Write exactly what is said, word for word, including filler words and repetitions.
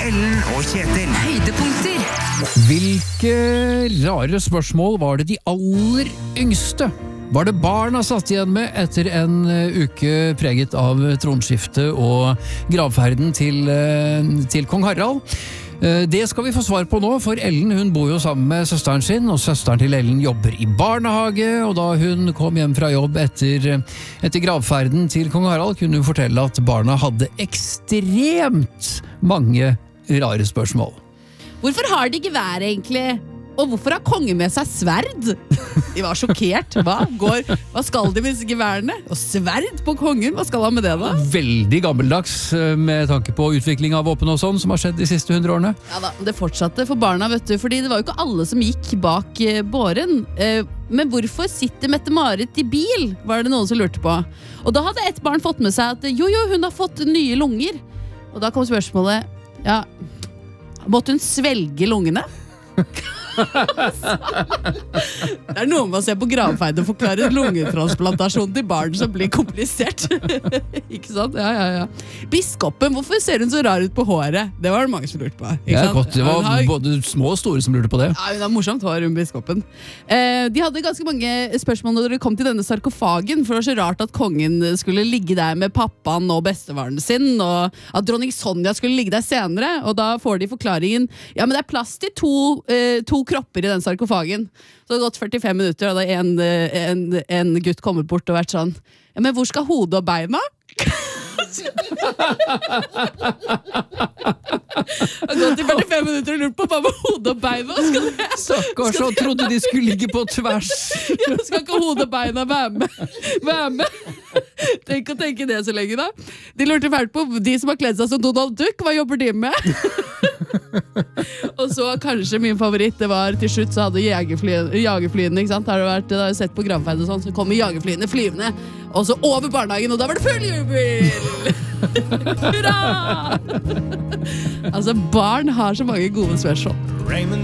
Ellen og Kjetil. Høydepunkter. Hvilke rare spørsmål var det de aller yngste? Var det barna satt igjen med etter en uke preget av tronskifte og gravferden til, til kong Harald? Det skal vi få svar på nå, for Ellen hun bor jo sammen med søsteren sin, og søsteren til Ellen jobber i barnehage, og da hun kom hjem fra jobb etter, etter gravferden til kong Harald, kunne hun fortelle at barna hadde ekstremt mange rare spørsmål. Hvorfor har de gevær egentlig? Og hvorfor har kongen med seg sverd? De var sjokkert. Hva, Går, hva skal de med disse geværene? Og sverd på kongen? Hva skal han med det da? Veldig gammeldags med tanke på utvikling av våpen og sånn som har skjedd de siste hundre årene. Ja da, det fortsatte for barna, vet du, fordi det var jo ikke alle som gikk bak båren. Men hvorfor sitter Mette-Marit i bil? Var det noen som lurte på. Og da hadde et barn fått med seg at jo jo, hun har fått nye lunger. Og da kom spørsmålet, ja, måtte hun svelge lungene? Det er noe med å se på gravferd og forklare lungetransplantasjon til barn som blir komplisert. Ikke sant? Ja, ja, ja. Biskopen, hvorfor ser hun så rar ut på håret? Det var det mange som lurte på. Ikke Ja, sant? godt, det var har, både små og store som lurte på det. ja, hun har morsomt hår, hun biskopen. Eh, de hadde ganske mange spørsmål når det kom til denne sarkofagen, for det var så rart at kongen skulle ligge der med pappaen og bestefaren sin, og at dronning Sonja skulle ligge der senere, og da får de forklaringen, ja, men det er plass til to, eh, to kropper i den sarkofagen. Så det har gått førtifem minutter, og da en, en, en gutt kommet bort og vært sånn, ja, men hvor skal hodet og beina? Det har gått i førtifem minutter og lurt på hva med hodet og beina? Skal det, Stakkars, så trodde de skulle ligge på tvers. ja, skal ikke hodet og beina være med? Være med? Tenk å tenke det så lenge da. De lurte fælt på de som har kledd seg som Donald Duck, hva jobber de med? Og så kanskje min favoritt, det var til slutt så hadde jagerflyene, jagerflyene ikke sant? Har du vært, det har jeg sett på gravferd og sånn, så kommer jagerflyene flyvende, og så over barnehagen, og da var det full jubel! Hurra! Altså, barn har så mange gode spørsmål.